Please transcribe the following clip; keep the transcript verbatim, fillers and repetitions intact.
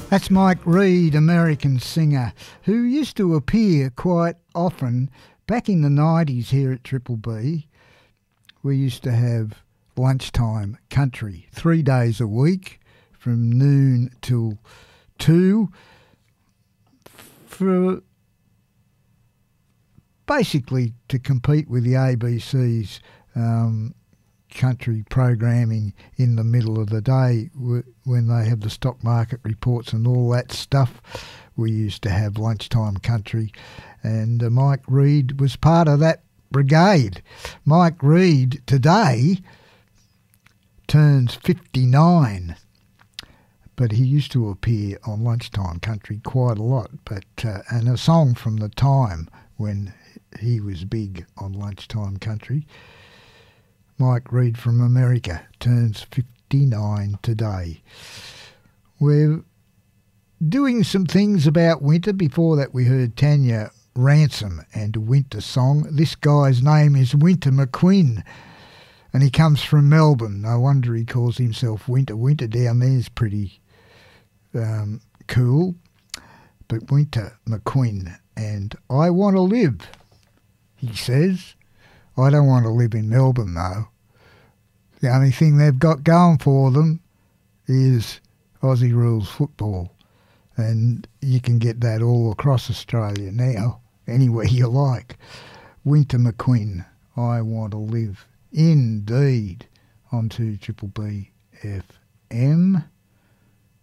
That's Mike Reid, American singer, who used to appear quite often back in the nineties here at Triple B. We used to have lunchtime country three days a week from noon till two for basically to compete with the A B C's um, country programming in the middle of the day when they have the stock market reports and all that stuff. We used to have lunchtime country, and uh, Mike Reid was part of that brigade. Mike Reid today turns fifty-nine, but he used to appear on lunchtime country quite a lot, but uh, and a song from the time when he was big on lunchtime country. Mike Reid from America turns fifty-nine today. We're doing some things about winter. Before that we heard Tanya Ransom and a winter song. This guy's name is Winter McQuinn and he comes from Melbourne. No wonder he calls himself Winter. Winter down there is pretty um, cool. But Winter McQuinn and I Want to Live, he says. I don't want to live in Melbourne though. The only thing they've got going for them is Aussie rules football. And you can get that all across Australia now, anywhere you like. Winter McQuinn, I Want to Live. Indeed, on to Triple B F M.